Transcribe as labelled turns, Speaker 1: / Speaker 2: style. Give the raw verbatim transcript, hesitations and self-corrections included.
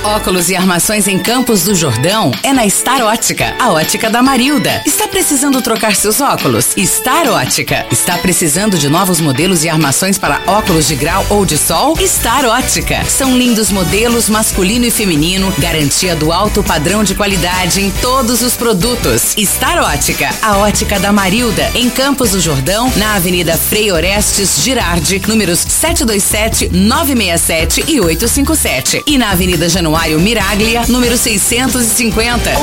Speaker 1: Óculos e armações em Campos do Jordão é na Star Ótica, a ótica da Marilda. Está precisando trocar seus óculos? Star Ótica. Está precisando de novos modelos e armações para óculos de grau ou de sol? Star Ótica. São lindos modelos masculino e feminino, garantia do alto padrão de qualidade em todos os produtos. Star Ótica, a ótica da Marilda, em Campos do Jordão, na Avenida Frei Orestes Girardi, números sete dois sete, nove seis sete e oito cinco sete. E na Avenida Januário Miraglia, número seiscentos e cinquenta.